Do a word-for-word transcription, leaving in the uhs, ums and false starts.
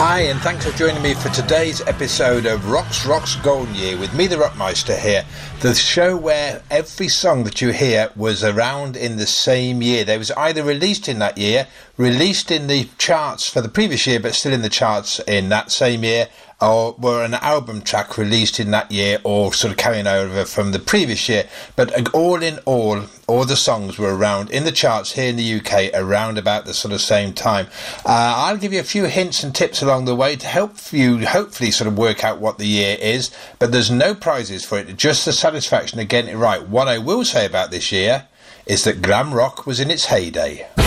Hi, and thanks for joining me for today's episode of Rocks Rocks Golden Year with me, the Rockmeister here, the show where every song that you hear was around in the same year. They was either released in that year, released in the charts for the previous year but still in the charts in that same year, or were an album track released in that year or sort of carrying over from the previous year. But all in all, all the songs were around in the charts here in the U K around about the sort of same time. Uh, I'll give you a few hints and tips along the way to help you hopefully sort of work out what the year is, but there's no prizes for it, just the satisfaction of getting it right. What I will say about this year is that glam rock was in its heyday.